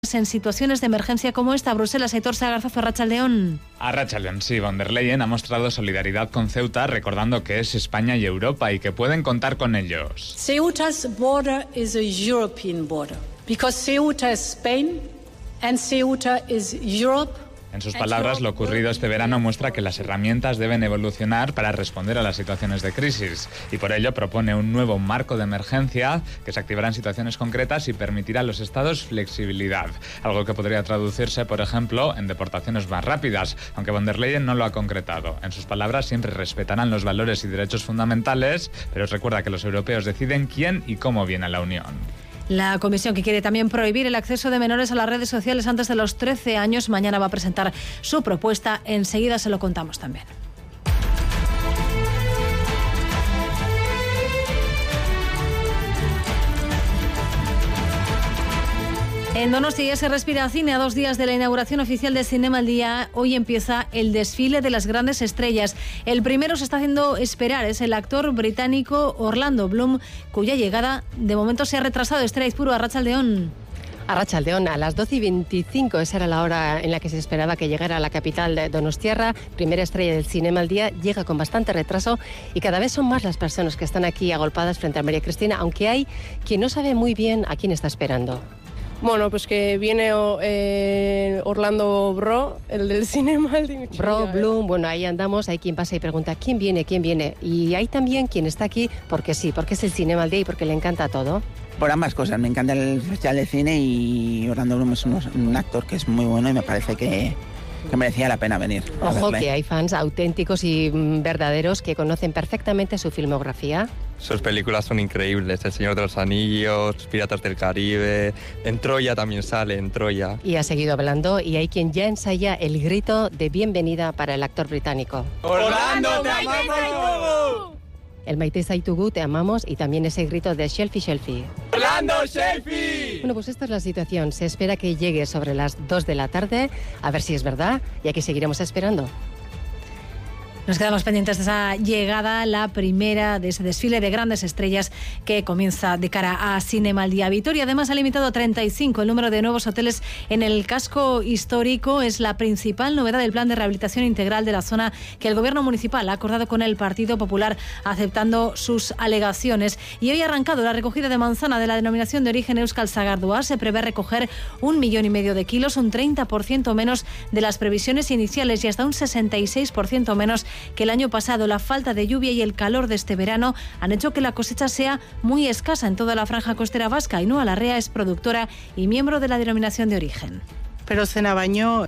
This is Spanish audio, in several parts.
en situaciones de emergencia como esta. Bruselas, Aitor Sagarzazo, Arratsaldeon. Arratsaldeon, sí, von der Leyen ha mostrado solidaridad con Ceuta, recordando que es España y Europa y que pueden contar con ellos. Ceuta's border is a European border, because Ceuta is Spain and Ceuta is Europe. En sus palabras, lo ocurrido este verano muestra que las herramientas deben evolucionar para responder a las situaciones de crisis y por ello propone un nuevo marco de emergencia que se activará en situaciones concretas y permitirá a los estados flexibilidad, algo que podría traducirse, por ejemplo, en deportaciones más rápidas, aunque von der Leyen no lo ha concretado. En sus palabras, siempre respetarán los valores y derechos fundamentales, pero recuerda que los europeos deciden quién y cómo viene a la Unión. La comisión, que quiere también prohibir el acceso de menores a las redes sociales antes de los 13 años, mañana va a presentar su propuesta. Enseguida se lo contamos también. En Donosti ya se respira cine a 2 días de la inauguración oficial de Cinema al Día. Hoy empieza el desfile de las grandes estrellas. El primero se está haciendo esperar, es el actor británico Orlando Bloom, cuya llegada de momento se ha retrasado. Estrella Izpuru, Arratsaldeon. Arratsaldeon, a las 12:25, esa era la hora en la que se esperaba que llegara a la capital de donostiarra. Primera estrella del Cinema al Día, llega con bastante retraso y cada vez son más las personas que están aquí agolpadas frente a María Cristina, aunque hay quien no sabe muy bien a quién está esperando. Bueno, pues que viene Orlando Bro, el del Cinema. Bro, Bloom, bueno, ahí andamos, hay quien pasa y pregunta ¿quién viene? Y hay también quien está aquí porque sí, porque es el Cinema al Día y porque le encanta todo. Por ambas cosas, me encanta el festival de cine y Orlando Bloom es un actor que es muy bueno y me parece que merecía la pena venir. Ojo, que hay fans auténticos y verdaderos que conocen perfectamente su filmografía. Sus películas son increíbles, El Señor de los Anillos, Piratas del Caribe, en Troya también sale, en Troya. Y ha seguido hablando y hay quien ya ensaya el grito de bienvenida para el actor británico. ¡Orlando, te amamos! El Maite Zaitugu, te amamos, y también ese grito de Shelfie, Shelfie. ¡Orlando, Shelfie! Bueno, pues esta es la situación. Se espera que llegue sobre las 2 de la tarde, a ver si es verdad, y aquí seguiremos esperando. Nos quedamos pendientes de esa llegada, la primera de ese desfile de grandes estrellas que comienza de cara a Cinema al Día. Vitoria además ha limitado a 35 el número de nuevos hoteles en el casco histórico. Es la principal novedad del plan de rehabilitación integral de la zona que el gobierno municipal ha acordado con el Partido Popular, aceptando sus alegaciones. Y hoy ha arrancado la recogida de manzana de la denominación de origen Euskal Sagardua. Se prevé recoger 1,5 millones de kilos, un 30% menos de las previsiones iniciales y hasta un 66% menos que el año pasado. La falta de lluvia y el calor de este verano han hecho que la cosecha sea muy escasa en toda la franja costera vasca. Ainhoa Larrea es productora y miembro de la denominación de origen. Pero zena baino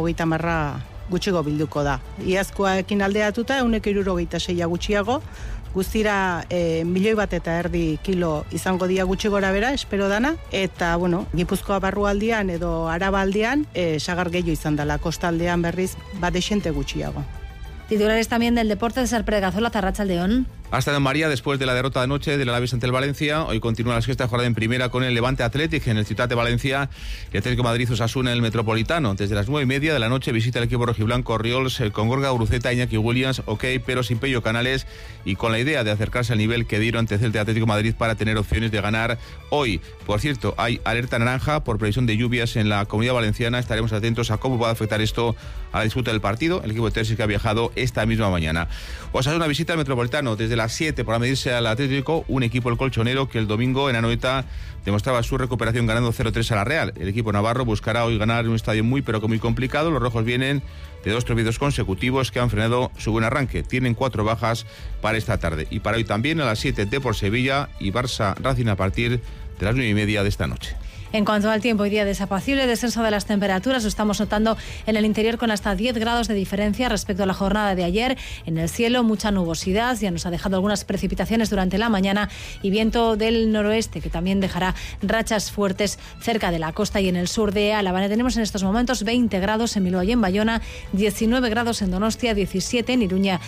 130 gutxigo bilduko da. Iazkoarekin alderatuta 176 gutxiago, guztira 1,5 milioi kilo izango dira gutxi gora bera, espero dana, eta bueno, Gipuzkoa barrualdean edo Arabaldean sagar gehiago izan dela, kostaldean berriz desente gutxiago. Titulares también del deporte de Sarpre Gazola, Arratsaldeon. Hasta Don María, después de la derrota de anoche del Alavés ante el Valencia, hoy continúa la sexta jornada en primera con el Levante Athletic en el Ciutat de Valencia y Atlético Madrid Osasuna en el Metropolitano. Desde las 9:30 de la noche visita el equipo rojiblanco Riols con Gorka Guruceta, Iñaki Williams, pero sin Pello Canales y con la idea de acercarse al nivel que dieron ante Celta Atlético Madrid para tener opciones de ganar hoy. Por cierto, hay alerta naranja por previsión de lluvias en la Comunidad Valenciana. Estaremos atentos a cómo va a afectar esto a la disputa del partido. El equipo de Terzi que ha viajado esta misma mañana. Osasuna visita al Metropolitano desde las 7 para medirse al Atlético, un equipo el colchonero que el domingo en Anoeta demostraba su recuperación ganando 0-3 a la Real. El equipo navarro buscará hoy ganar en un estadio muy complicado. Los rojos vienen de 2 tropiezos consecutivos que han frenado su buen arranque. Tienen 4 bajas para esta tarde. Y para hoy también a las 7 Depor Sevilla y Barça Racing a partir de las 9:30 de esta noche. En cuanto al tiempo, hoy día desapacible, descenso de las temperaturas, lo estamos notando en el interior con hasta 10 grados de diferencia respecto a la jornada de ayer. En el cielo mucha nubosidad, ya nos ha dejado algunas precipitaciones durante la mañana y viento del noroeste que también dejará rachas fuertes cerca de la costa y en el sur de Álava. Tenemos en estos momentos 20 grados en Bilbao y en Bayona, 19 grados en Donostia, 17 en Iruña,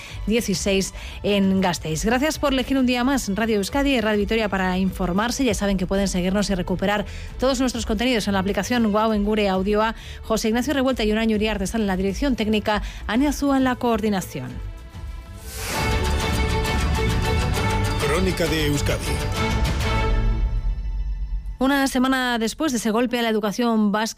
16 en Gasteiz. Gracias por elegir un día más Radio Euskadi y Radio Vitoria para informarse. Ya saben que pueden seguirnos y recuperar todos nuestros contenidos en la aplicación Guau en Gure Audioa. José Ignacio Revuelta y Unai Uriarte están en la dirección técnica, Ania Zúa en la coordinación. Crónica de Euskadi Una semana después de ese golpe a la educación vasca,